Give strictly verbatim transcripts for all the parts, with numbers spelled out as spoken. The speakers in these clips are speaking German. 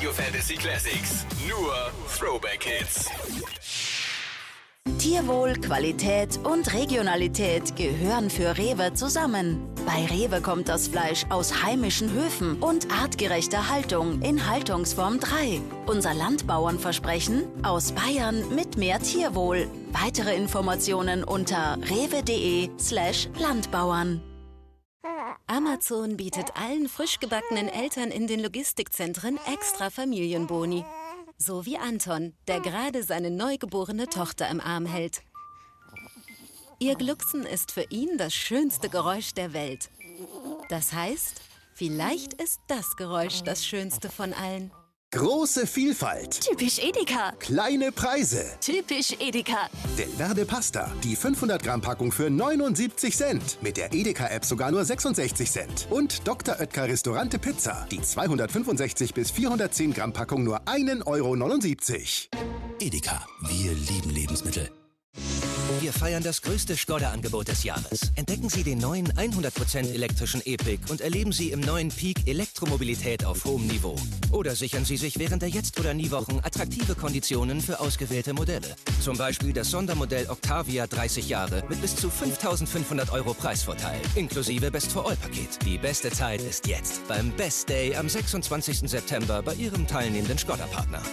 Radio Fantasy Classics. Nur Throwback-Hits. Tierwohl, Qualität und Regionalität gehören für Rewe zusammen. Bei Rewe kommt das Fleisch aus heimischen Höfen und artgerechter Haltung in Haltungsform drei. Unser Landbauernversprechen: aus Bayern mit mehr Tierwohl. Weitere Informationen unter rewe.de slash Landbauern. Amazon bietet allen frisch gebackenen Eltern in den Logistikzentren extra Familienboni. So wie Anton, der gerade seine neugeborene Tochter im Arm hält. Ihr Glucksen ist für ihn das schönste Geräusch der Welt. Das heißt, vielleicht ist das Geräusch das schönste von allen. Große Vielfalt. Typisch Edeka. Kleine Preise. Typisch Edeka. Del Verde Pasta. Die fünfhundert Gramm Packung für neunundsiebzig Cent. Mit der Edeka-App sogar nur sechsundsechzig Cent. Und Doktor Oetker Restaurante Pizza. Die zweihundertfünfundsechzig bis vierhundertzehn Gramm Packung nur ein Euro neunundsiebzig. Edeka. Wir lieben Lebensmittel. Wir feiern das größte Skoda-Angebot des Jahres. Entdecken Sie den neuen hundert Prozent elektrischen E-Pick und erleben Sie im neuen Peak Elektromobilität auf hohem Niveau. Oder sichern Sie sich während der Jetzt- oder Nie-Wochen attraktive Konditionen für ausgewählte Modelle. Zum Beispiel das Sondermodell Octavia dreißig Jahre mit bis zu fünftausendfünfhundert Euro Preisvorteil, inklusive Best-for-All-Paket. Die beste Zeit ist jetzt, beim Best Day am sechsundzwanzigsten September bei Ihrem teilnehmenden Skoda-Partner.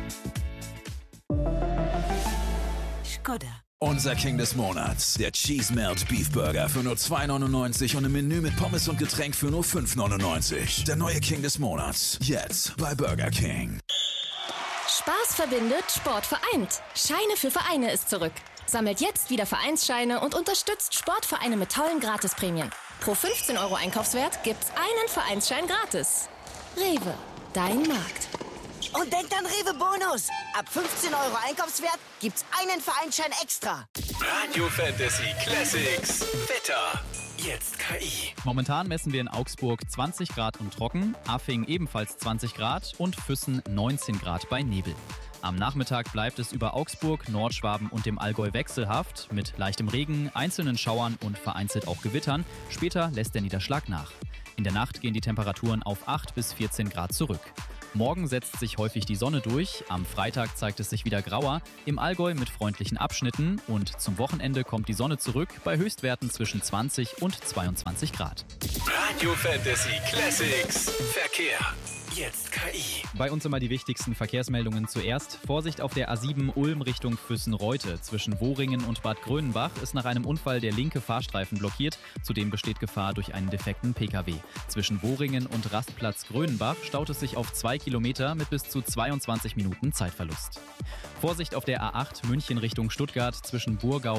Skoda. Unser King des Monats, der Cheese Melt Beef Burger für nur zwei neunundneunzig und im Menü mit Pommes und Getränk für nur fünf neunundneunzig. Der neue King des Monats, jetzt bei Burger King. Spaß verbindet, Sport vereint. Scheine für Vereine ist zurück. Sammelt jetzt wieder Vereinsscheine und unterstützt Sportvereine mit tollen Gratisprämien. Pro fünfzehn Euro Einkaufswert gibt's einen Vereinsschein gratis. Rewe, dein Markt. Und denkt an Rewe Bonus. Ab fünfzehn Euro Einkaufswert gibt's einen Vereinsschein extra. Radio Fantasy Classics. Wetter. Jetzt K I. Momentan messen wir in Augsburg zwanzig Grad und trocken, Affing ebenfalls zwanzig Grad und Füssen neunzehn Grad bei Nebel. Am Nachmittag bleibt es über Augsburg, Nordschwaben und dem Allgäu wechselhaft mit leichtem Regen, einzelnen Schauern und vereinzelt auch Gewittern. Später lässt der Niederschlag nach. In der Nacht gehen die Temperaturen auf acht bis vierzehn Grad zurück. Morgen setzt sich häufig die Sonne durch, am Freitag zeigt es sich wieder grauer, im Allgäu mit freundlichen Abschnitten und zum Wochenende kommt die Sonne zurück bei Höchstwerten zwischen zwanzig und zweiundzwanzig Grad. Radio Fantasy Classics. Verkehr. Jetzt K I. Bei uns immer die wichtigsten Verkehrsmeldungen zuerst. Vorsicht auf der A sieben Ulm Richtung Füssen-Reute. Zwischen Wohringen und Bad Grönenbach ist nach einem Unfall der linke Fahrstreifen blockiert. Zudem besteht Gefahr durch einen defekten Pkw. Zwischen Wohringen und Rastplatz Grönenbach staut es sich auf zwei Kilometer mit bis zu zweiundzwanzig Minuten Zeitverlust. Vorsicht auf der A acht München Richtung Stuttgart zwischen Burgau